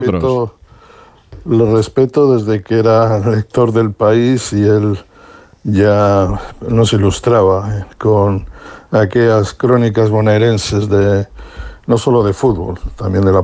Lo respeto desde que era lector del País y él ya nos ilustraba con aquellas crónicas bonaerenses de no solo de fútbol, también de la